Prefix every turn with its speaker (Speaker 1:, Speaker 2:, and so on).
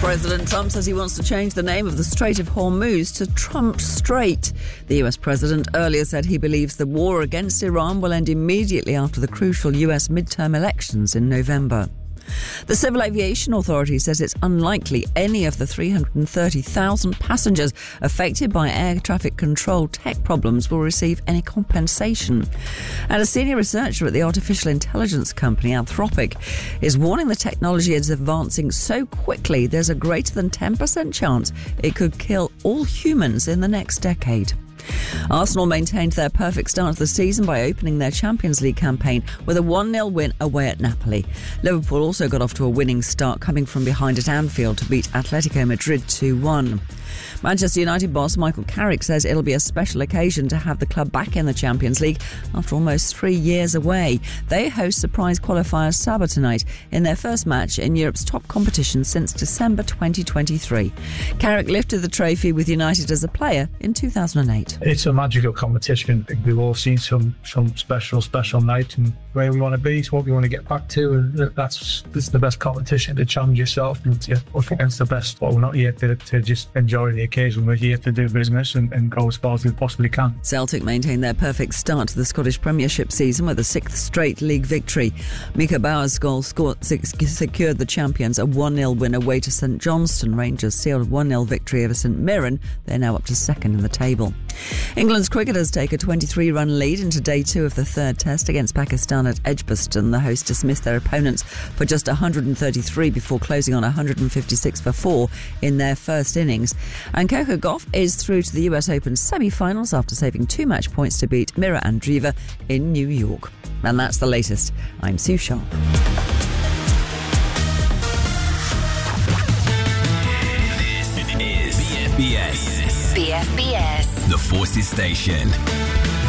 Speaker 1: President Trump says he wants to change the name of the Strait of Hormuz to Trump Strait. The US president earlier said he believes the war against Iran will end immediately after the crucial US midterm elections in November. The Civil Aviation Authority says it's unlikely any of the 330,000 passengers affected by air traffic control tech problems will receive any compensation. And a senior researcher at the artificial intelligence company Anthropic is warning the technology is advancing so quickly there's a greater than 10% chance it could kill all humans in the next decade. Arsenal maintained their perfect start to the season by opening their Champions League campaign with a 1-0 win away at Napoli. Liverpool also got off to a winning start, coming from behind at Anfield to beat Atletico Madrid 2-1. Manchester United boss Michael Carrick says it'll be a special occasion to have the club back in the Champions League after almost 3 years away. They host surprise qualifiers Sabah tonight in their first match in Europe's top competition since December 2023. Carrick lifted the trophy with United as a player in 2008.
Speaker 2: It's a magical competition. I think we've all seen some special night and where we want to be. It's what we want to get back to, and this is the best competition to challenge yourself and to up against the best. But we're not here to just enjoy the occasion. We're here to do business and go as far as we possibly can.
Speaker 1: Celtic maintained their perfect start to the Scottish Premiership season with a 6th straight league victory. Micah Bauer's goal secured the champions a 1-0 win away to St Johnstone. Rangers sealed a 1-0 victory over St Mirren. They're now up to second in the table. England's cricketers take a 23-run lead into day 2 of the third test against Pakistan at Edgbaston. The hosts dismissed their opponents for just 133 before closing on 156 for 4 in their first innings. And Coco Gauff is through to the US Open semi-finals after saving 2 match points to beat Mira Andreeva in New York. And that's the latest. I'm Sue Sharp.
Speaker 3: This is BFBS.
Speaker 4: BFBS.
Speaker 3: The Forces Station.